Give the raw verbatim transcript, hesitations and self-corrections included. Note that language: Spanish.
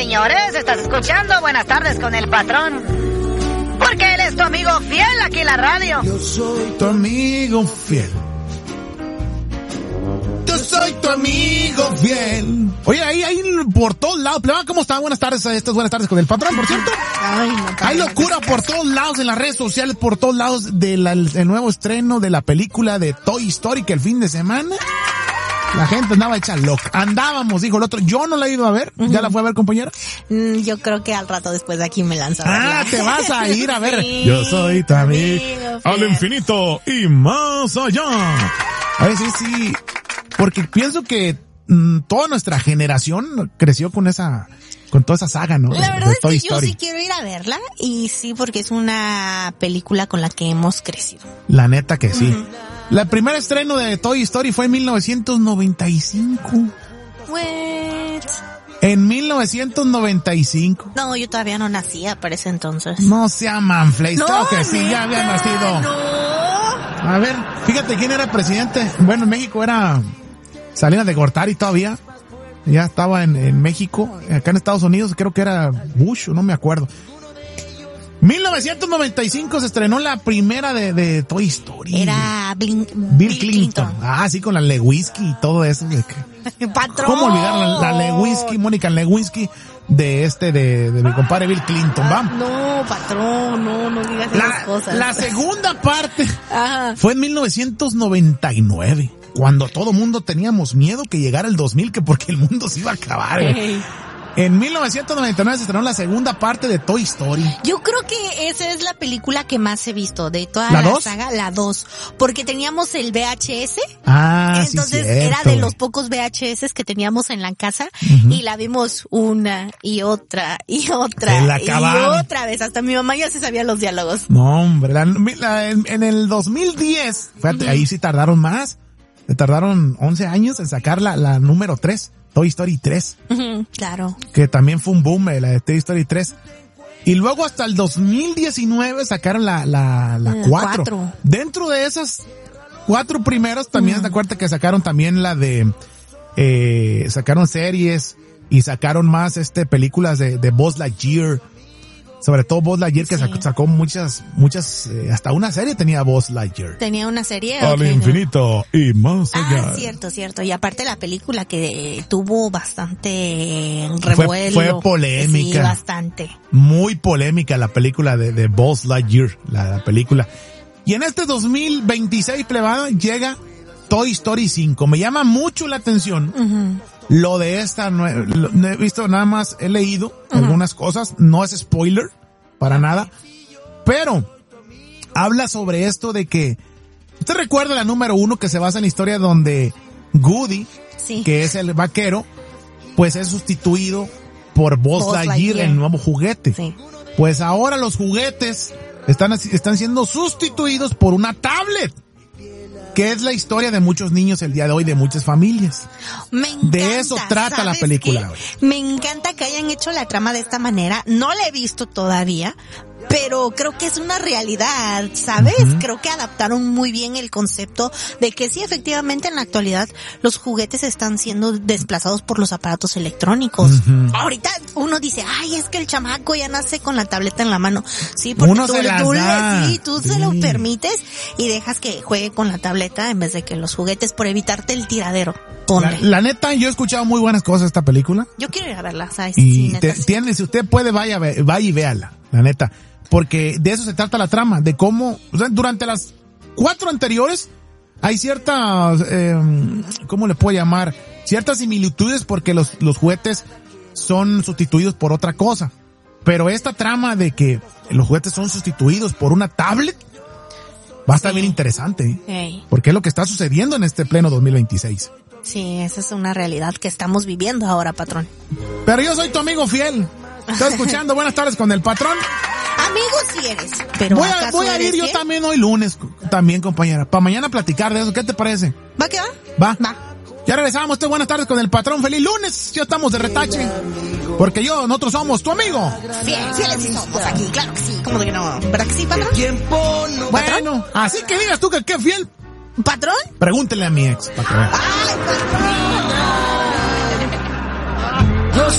señores, estás escuchando Buenas Tardes con el Patrón. Porque él es tu amigo fiel aquí en la radio. Yo soy tu amigo fiel. Yo soy tu amigo fiel. Oye, ahí, ahí por todos lados. ¿Cómo está? Buenas tardes. Estas buenas tardes con el Patrón, por cierto. Ay, no, hay locura por todos lados en las redes sociales, por todos lados del el nuevo estreno de la película de Toy Story que el fin de semana la gente andaba hecha loca. Andábamos, dijo el otro. Yo no la he ido a ver. ¿Ya uh-huh. la fue a ver, compañera? Mm, yo creo que al rato después de aquí me lanzo a verla. Ah, te vas a ir a ver. Sí, yo soy tu amigo al infinito y más allá. A ver, sí, sí. Porque pienso que mmm, toda nuestra generación creció con esa, con toda esa saga, ¿no? La de, verdad de es Toy que Story. yo sí quiero ir a verla. Y sí, porque es una película con la que hemos crecido. La neta que sí. Uh-huh. La primer estreno de Toy Story fue en mil novecientos noventa y cinco. What? En mil novecientos noventa y cinco. No, yo todavía no nacía para ese entonces. No sea manflays, no, creo que sí, neta, ya había nacido. No. A ver, fíjate quién era presidente. Bueno, en México era Salinas de Gortari todavía. Ya estaba en, en México. Acá en Estados Unidos creo que era Bush, no me acuerdo. mil novecientos noventa y cinco se estrenó la primera de, de Toy Story. Era Bill, Bill, Bill Clinton. Clinton. Ah, sí, con la Lewinsky y todo eso. De que, ¡Patrón! ¿Cómo olvidar la, la Lewinsky, Mónica Lewinsky de este, de, de mi compadre Bill Clinton, va? No, patrón, no, no digas la, esas cosas. La segunda parte Ajá. fue en mil novecientos noventa y nueve, cuando todo mundo teníamos miedo que llegara el dos mil, que porque el mundo se iba a acabar. Hey. En mil novecientos noventa y nueve se estrenó la segunda parte de Toy Story. Yo creo que esa es la película que más he visto de toda la, la dos? saga, la dos. Porque teníamos el V H S. Ah, entonces sí, era de los pocos V H S que teníamos en la casa. Uh-huh. Y la vimos una y otra y otra y otra vez. Hasta mi mamá ya se sabía los diálogos. No, hombre, la, la, en, en el dos mil diez, fíjate, uh-huh. ahí sí tardaron más. Tardaron once años en sacar la, la número tres. Toy Story tres. Uh-huh, claro. Que también fue un boom, la de Toy Story tres. Y luego hasta el dos mil diecinueve sacaron la, la, la uh, cuatro. cuatro. Dentro de esas cuatro primeros también, uh-huh. se acuerda que sacaron también la de, eh, sacaron series y sacaron más, este, películas de, de Buzz Lightyear. Sobre todo Buzz Lightyear, que sí. sacó, sacó muchas, muchas, eh, hasta una serie tenía Buzz Lightyear. Tenía una serie. Al okay, infinito no. y más allá. Ah, cierto, cierto. Y aparte la película que tuvo bastante revuelo. Fue, fue polémica. Sí, bastante. Muy polémica la película de, de Buzz Lightyear, la, la película. Y en este dos mil veintiséis, plebada, llega Toy Story cinco. Me llama mucho la atención. Uh-huh. Lo de esta, no he, no he visto nada más, he leído uh-huh. algunas cosas, no es spoiler, para nada, pero habla sobre esto de que, ¿usted recuerda la número uno que se basa en la historia donde Woody, sí. que es el vaquero, pues es sustituido por Buzz, Buzz Lightyear, Lightyear, el nuevo juguete? Sí. Pues ahora los juguetes están, están siendo sustituidos por una tablet. Que es la historia de muchos niños el día de hoy, de muchas familias. Me encanta, de eso trata la película. Me encanta que hayan hecho la trama de esta manera. No la he visto todavía, pero creo que es una realidad, ¿sabes? Uh-huh. Creo que adaptaron muy bien el concepto de que sí, efectivamente, en la actualidad los juguetes están siendo desplazados por los aparatos electrónicos. Uh-huh. Ahorita uno dice, ay, es que el chamaco ya nace con la tableta en la mano. Sí, porque uno tú, se tú, le, sí, tú sí. se lo permites y dejas que juegue con la tableta en vez de que los juguetes, por evitarte el tiradero. La, la neta, yo he escuchado muy buenas cosas de esta película. Yo quiero ir a verla, ¿sabes? Y sí, te, sí. tiene, si usted puede, vaya, vaya y véala, la neta. Porque de eso se trata la trama, de cómo, o sea, durante las cuatro anteriores hay ciertas, eh, ¿cómo le puedo llamar? Ciertas similitudes porque los, los juguetes son sustituidos por otra cosa. Pero esta trama de que los juguetes son sustituidos por una tablet va a estar sí. bien interesante, ¿eh? Hey. Porque es lo que está sucediendo en este pleno dos mil veintiséis. Sí, esa es una realidad que estamos viviendo ahora, patrón. Pero yo soy tu amigo fiel. ¿Estás escuchando? Buenas tardes con el patrón. Amigo si eres, pero voy a, voy a ir yo también hoy lunes, también, compañera, para mañana platicar de eso. ¿Qué te parece? ¿Va que va? Va. Va. Ya regresamos, este buenas tardes con el patrón. Feliz lunes, ya estamos de retache. Porque yo, nosotros somos tu amigo. Fiel, fieles sí somos aquí, claro que sí. ¿Cómo de que no? ¿Verdad que sí, patrón? No bueno, así que digas tú que qué fiel. ¿Patrón? Pregúntele a mi ex, para que vea. ¡Ay, patrón!